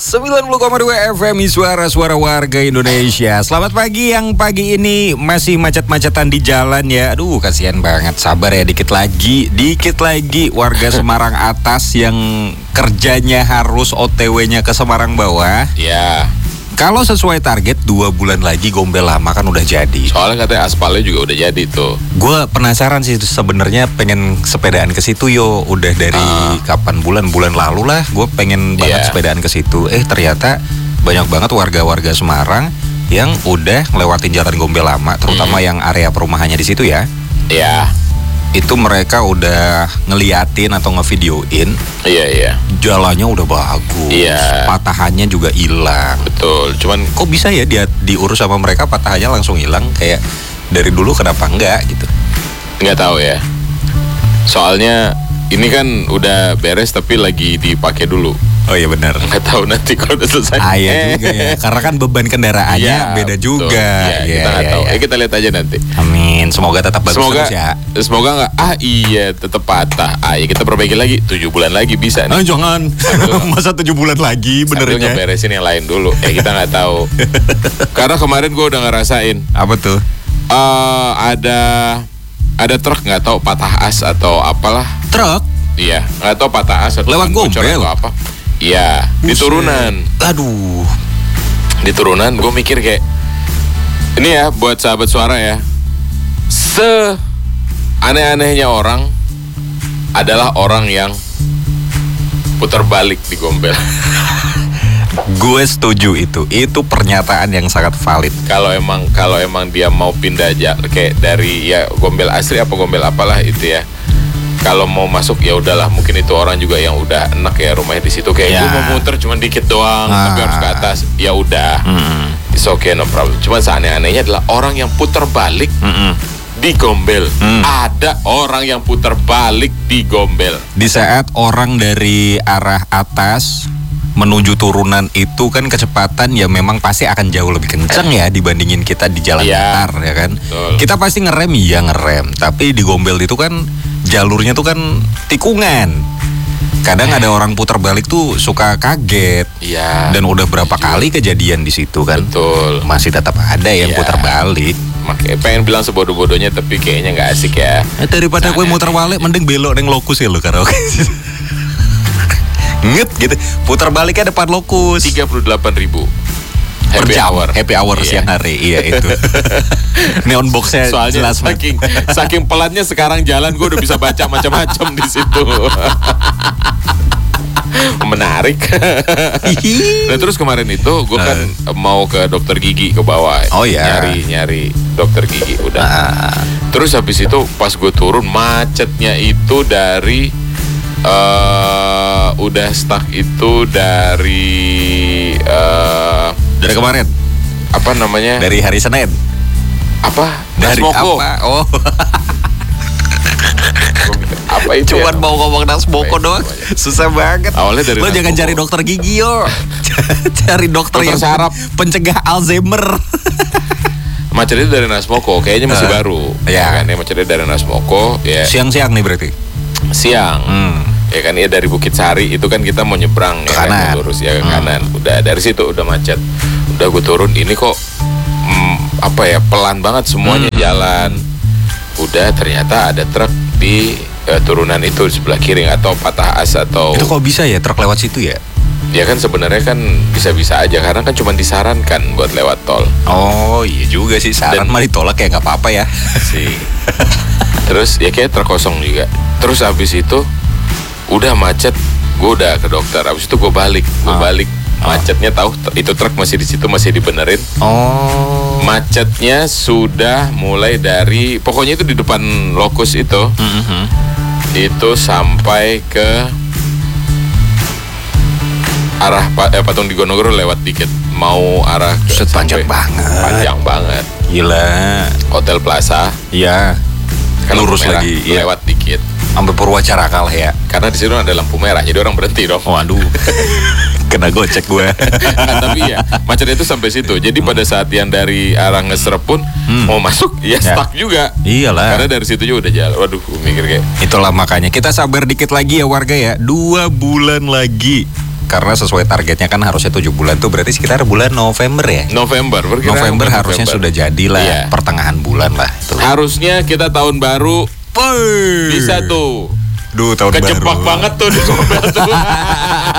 90,2 FM Suara warga Indonesia. Selamat pagi, yang pagi ini masih macet-macetan di jalan ya. Aduh, kasihan banget. Sabar ya, dikit lagi warga Semarang Atas yang kerjanya harus OTW-nya ke Semarang Bawah. Ya. Kalau sesuai target 2 bulan lagi Gombel Lama kan udah jadi. Soalnya katanya aspalnya juga udah jadi tuh. Gue penasaran sih sebenarnya, pengen sepedaan ke situ yo. Udah dari kapan, bulan lalu lah. Gue pengen banget sepedaan ke situ. Ternyata banyak banget warga-warga Semarang yang udah ngelewatin jalan Gombel Lama, terutama yang area perumahannya di situ ya. Iya. Itu mereka udah ngeliatin atau ngevideoin. Iya. Jalannya udah bagus. Iya. Patahannya juga hilang. Betul. Cuman kok bisa ya dia diurus sama mereka patahannya langsung hilang, kayak dari dulu kenapa enggak gitu? nggak tahu ya. Soalnya ini kan udah beres tapi lagi dipakai dulu. Oh iya benar. Nggak tahu nanti kalau udah selesai. Iya juga ya. Karena kan beban kendaraannya beda betul. juga. Kita nggak tahu. Kita lihat aja nanti. Amin. Semoga tetap bagus terus ya. Semoga nggak. Tetap patah. Ya kita perbaiki lagi. 7 bulan lagi bisa nih. Jangan. Masa 7 bulan lagi benernya. Sambil ngeberesin yang lain dulu. Kita nggak tahu. Karena kemarin gue udah ngerasain. Apa tuh? Ada truk nggak tahu patah as atau apalah. Truk? Iya. Nggak tahu patah as atau lewat Gombel atau apa. Iya, di turunan. Aduh. Di turunan gue mikir kayak, ini ya buat sahabat suara ya, aneh-anehnya orang adalah orang yang putar balik di Gombel. Gue setuju itu pernyataan yang sangat valid. Kalau emang dia mau pindah aja kayak dari ya Gombel asri apa Gombel apalah itu ya. Kalau mau masuk ya udahlah, mungkin itu orang juga yang udah enak ya rumahnya di situ, kayak gue mau muter cuma dikit doang tapi harus ke atas, ya udah. It's okay, no problem. Cuma seaneh-anehnya adalah orang yang putar balik di Gombel. Ada orang yang putar balik di Gombel. Di saat orang dari arah atas menuju turunan itu kan kecepatan ya memang pasti akan jauh lebih kenceng ya dibandingin kita di jalan datar ya kan. Betul. Kita pasti ngerem, tapi di Gombel itu kan jalurnya tuh kan tikungan. Kadang ada orang putar balik tuh suka kaget. Iya. Dan udah berapa kali kejadian di situ kan. Betul. Masih tetap ada yang putar balik. Makanya pengen bilang sebodoh-bodohnya tapi kayaknya nggak asik ya. Daripada gue muter balik mending belok neng lokus ya lo karaoke. Nget gitu. Putar baliknya depan lokus. 38.000 Happy hour siang hari. Iya itu. Neon boxnya soalnya jelas saking pelannya sekarang jalan gue udah bisa baca macam-macam di situ. Menarik. Nah terus kemarin itu gue kan mau ke dokter gigi ke bawah. Oh ya. Nyari dokter gigi udah. Terus habis itu pas gue turun macetnya itu dari udah stuck itu dari kemarin. Apa namanya? Dari hari Senin. Apa? Dari Nasmoko. apa? Oh. Apa itu? Cuman mau ngomong Nasmoko doang. Susah banget. Awalnya dari lo jangan cari dokter gigi yo. Cari dokter yang saraf pencegah Alzheimer. Macetnya dari Nasmoko, kayaknya masih baru. Ya kan, macetnya dari Nasmoko. Ya. Siang-siang nih berarti. Siang. Ya kan, ya dari Bukit Sari itu kan kita mau nyebrang ke ya kanan. Kan, lurus ya ke kanan. Udah dari situ udah macet. Udah gue turun, ini kok pelan banget semuanya jalan. Udah ternyata ada truk di turunan itu di sebelah kiri, atau patah as atau. Itu kok bisa ya truk lewat situ ya? Ya kan sebenarnya kan bisa-bisa aja karena kan cuma disarankan buat lewat tol. Oh iya juga sih, saran mah ditolak ya nggak apa-apa ya. Sih. Terus ya kayak terkosong juga. Terus abis itu udah macet, gue udah ke dokter. Abis itu gue balik, macetnya tahu itu truk masih di situ, masih dibenerin. Macetnya sudah mulai dari pokoknya itu di depan lokus itu, itu sampai ke arah Patung Digonegoro lewat dikit, mau arah ke panjang banget. Gila. Hotel Plaza. Iya. Lurus merah, lagi. Lewat dikit. Sampai Purwacaraka lah ya. Karena di situ ada lampu merah, jadi orang berhenti dong. Waduh. Kena gocek gue. Tapi ya macetnya itu sampai situ. Jadi pada saat yang dari arah Ngeserep pun mau masuk ya stuck juga. Iyalah. Karena dari situ juga udah jalan. Waduh, mikir kayak. Itulah makanya kita sabar dikit lagi ya warga ya. 2 bulan lagi karena sesuai targetnya kan harusnya 7 bulan tuh berarti sekitar bulan November ya. November Harusnya sudah jadilah pertengahan bulan lah itu. Harusnya kita tahun baru bisa tuh. Tahun kejebak baru. banget tuh di Gombel tuh.